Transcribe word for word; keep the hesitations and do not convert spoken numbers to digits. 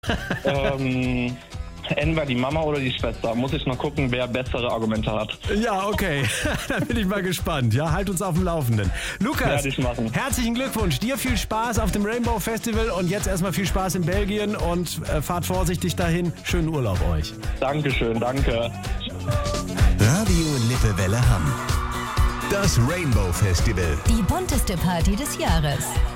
ähm, entweder die Mama oder die Schwester. Muss ich noch gucken, wer bessere Argumente hat. Ja, okay. Da bin ich mal gespannt. Ja, halt uns auf dem Laufenden. Lukas, Werde ich machen. herzlichen Glückwunsch. Dir viel Spaß auf dem Rainbow Festival und jetzt erstmal viel Spaß in Belgien und äh, fahrt vorsichtig dahin. Schönen Urlaub euch. Dankeschön, danke. Radio Lippewelle Hamm. Das Rainbow Festival. Die bunteste Party des Jahres.